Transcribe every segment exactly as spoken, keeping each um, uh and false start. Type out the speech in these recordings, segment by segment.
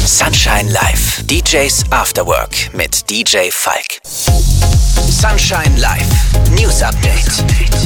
Sunshine Live. D Js After Work mit D J Falk. Sunshine Live. News Update.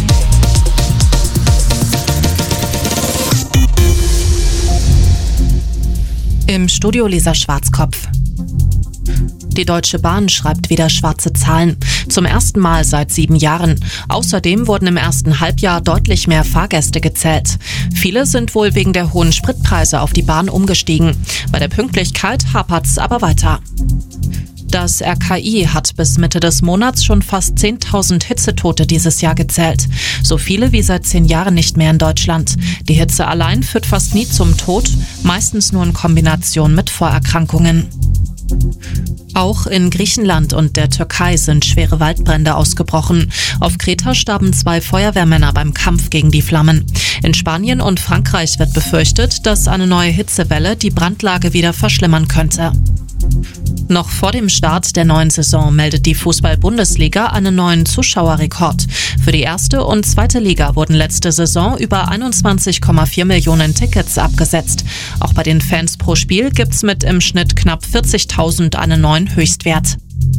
Im Studio Lisa Schwarzkopf. Die Deutsche Bahn schreibt wieder schwarze Zahlen. Zum ersten Mal seit sieben Jahren. Außerdem wurden im ersten Halbjahr deutlich mehr Fahrgäste gezählt. Viele sind wohl wegen der hohen Spritpreise auf die Bahn umgestiegen. Bei der Pünktlichkeit hapert's aber weiter. Das R K I hat bis Mitte des Monats schon fast zehntausend Hitzetote dieses Jahr gezählt. So viele wie seit zehn Jahren nicht mehr in Deutschland. Die Hitze allein führt fast nie zum Tod, meistens nur in Kombination mit Vorerkrankungen. Auch in Griechenland und der Türkei sind schwere Waldbrände ausgebrochen. Auf Kreta starben zwei Feuerwehrmänner beim Kampf gegen die Flammen. In Spanien und Frankreich wird befürchtet, dass eine neue Hitzewelle die Brandlage wieder verschlimmern könnte. Noch vor dem Start der neuen Saison meldet die Fußball-Bundesliga einen neuen Zuschauerrekord. Für die erste und zweite Liga wurden letzte Saison über einundzwanzig Komma vier Millionen Tickets abgesetzt. Auch bei den Fans pro Spiel gibt's mit im Schnitt knapp vierzigtausend einen neuen Höchstwert.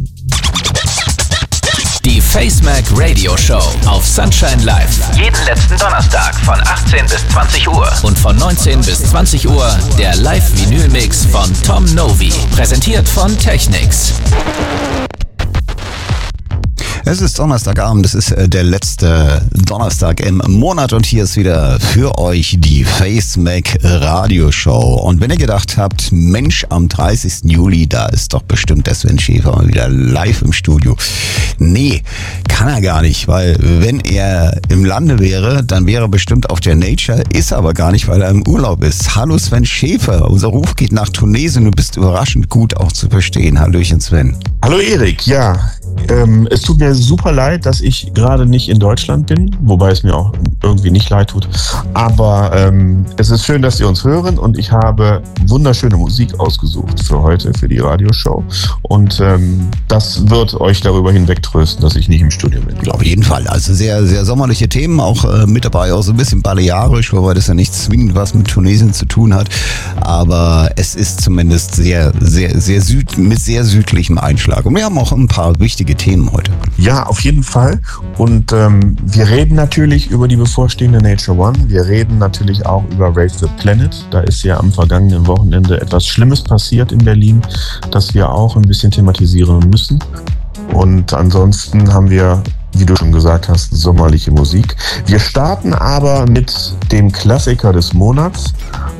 Die FaceMac Radio Show auf Sunshine Live. Jeden letzten Donnerstag von achtzehn bis zwanzig Uhr. Und von neunzehn bis zwanzig Uhr der Live-Vinyl-Mix von Tom Novi. Präsentiert von Technics. Es ist Donnerstagabend, es ist der letzte Donnerstag im Monat und hier ist wieder für euch die FaceMac Radio Show. Und wenn ihr gedacht habt, Mensch, am dreißigsten Juli, da ist doch bestimmt der Sven Schäfer mal wieder live im Studio. Nee, kann er gar nicht, weil wenn er im Lande wäre, dann wäre er bestimmt auf der Nature, ist aber gar nicht, weil er im Urlaub ist. Hallo Sven Schäfer, unser Ruf geht nach Tunesien, du bist überraschend gut auch zu verstehen. Hallöchen Sven. Hallo Erik, ja. Ähm, es tut mir super leid, dass ich gerade nicht in Deutschland bin, wobei es mir auch irgendwie nicht leid tut. Aber ähm, es ist schön, dass ihr uns hören und ich habe wunderschöne Musik ausgesucht für heute, für die Radioshow. Und ähm, das wird euch darüber hinwegtrösten, dass ich nicht im Studio bin. Auf jeden Fall. Also sehr, sehr sommerliche Themen, auch äh, mit dabei, auch so ein bisschen balearisch, wobei das ja nicht zwingend was mit Tunesien zu tun hat. Aber es ist zumindest sehr, sehr, sehr süd, mit sehr südlichem Einschlag. Und wir haben auch ein paar wichtige Themen heute. Ja, auf jeden Fall. Und ähm, wir reden natürlich über die bevorstehende Nature One. Wir reden natürlich auch über Rave the Planet. Da ist ja am vergangenen Wochenende etwas Schlimmes passiert in Berlin, das wir auch ein bisschen thematisieren müssen. Und ansonsten haben wir, wie du schon gesagt hast, sommerliche Musik. Wir starten aber mit dem Klassiker des Monats.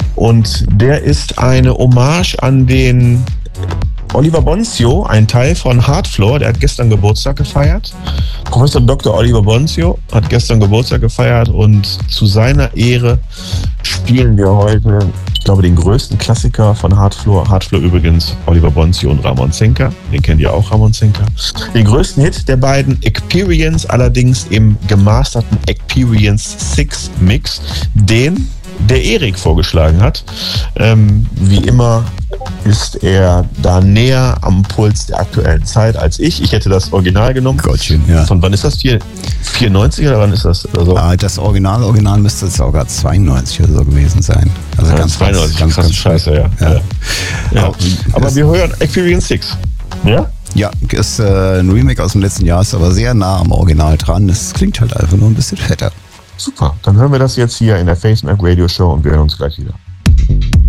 Und der ist eine Hommage an den Oliver Bonzio, ein Teil von Hardfloor, der hat gestern Geburtstag gefeiert. Professor Doktor Oliver Bonzio hat gestern Geburtstag gefeiert und zu seiner Ehre spielen wir heute, ich glaube, den größten Klassiker von Hardfloor. Hardfloor übrigens Oliver Bonzio und Ramon Zenker. Den kennt ihr auch, Ramon Zenker. Den größten Hit der beiden, Experience, allerdings im gemasterten Experience six Mix, den der Erik vorgeschlagen hat. Ähm, wie immer ist er da näher am Puls der aktuellen Zeit als ich. Ich hätte das Original genommen. Gottchen, ja. Von wann ist das? vierundneunzig oder wann ist das? Also ah, das Original, Original müsste sogar zweiundneunzig oder so gewesen sein. Also ja, ganz zweiundneunzig, ganz, ganz, ganz scheiße, ja. ja. ja. ja. Aber, aber wir hören Experience six. Ja? Ja, ist äh, ein Remake aus dem letzten Jahr, ist aber sehr nah am Original dran. Es klingt halt einfach nur ein bisschen fetter. Super, dann hören wir das jetzt hier in der FaceMac Radio Show und wir hören uns gleich wieder.